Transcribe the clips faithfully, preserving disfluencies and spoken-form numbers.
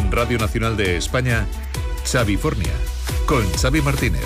En Radio Nacional de España, Xavifornia, con Xavi Martínez.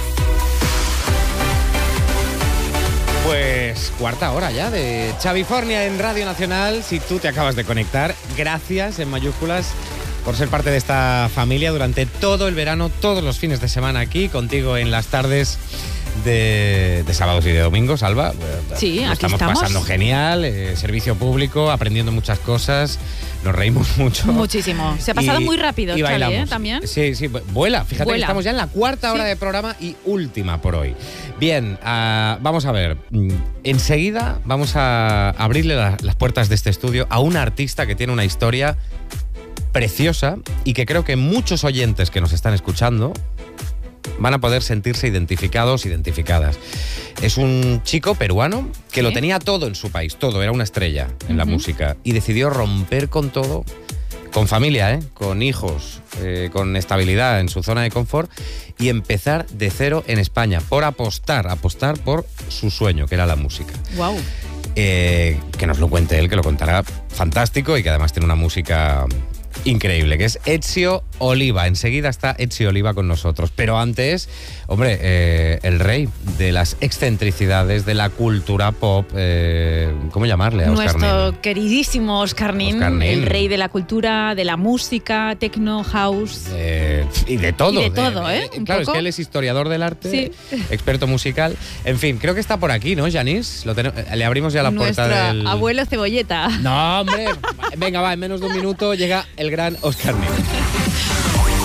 Pues cuarta hora ya de Xavifornia en Radio Nacional. Si tú te acabas de conectar, gracias en mayúsculas por ser parte de esta familia durante todo el verano, todos los fines de semana aquí, contigo en las tardes de, de sábados y de domingos, Alba. Sí, Lo aquí estamos estamos. pasando genial, eh, servicio público, aprendiendo muchas cosas, nos reímos mucho. Muchísimo. Se ha pasado Y- muy rápido, y Xavi, bailamos. ¿eh? También. Sí, sí, vuela. Fíjate Vuela. que estamos ya en la cuarta hora Sí. de programa y última por hoy. Bien, ah, vamos a ver. Mm, Enseguida vamos a abrirle la- las puertas de este estudio a una artista que tiene una historia preciosa y que creo que muchos oyentes que nos están escuchando van a poder sentirse identificados, identificadas. Es un chico peruano que Sí. lo tenía todo en su país, todo, era una estrella en la Ujú. música y decidió romper con todo, con familia, ¿eh? Con hijos, eh, con estabilidad en su zona de confort y empezar de cero en España por apostar, apostar por su sueño, que era la música. Wow. Eh, que nos lo cuente él, que lo contará fantástico y que además tiene una música increíble, que es Ezio Oliva. Enseguida está Ezio Oliva con nosotros. Pero antes, hombre, eh, el rey de las excentricidades, de la cultura pop, eh, ¿cómo llamarle a Oscar Nuestro Nin? queridísimo Oscar Nin, Oscar Nin. el rey de la cultura, de la música, techno, house. Eh, y de todo. Y de todo, ¿eh? Un Claro, es poco. que él es historiador del arte, Sí. experto musical. En fin, creo que está por aquí, ¿no, Janice? Lo tenemos- le abrimos ya la Nuestro puerta del... abuelo Cebolleta. No, hombre. Venga, va, en menos de un minuto llega el gran Oscar Nin.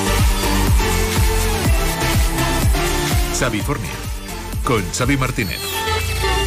Xavifornia, con Xavi Martínez.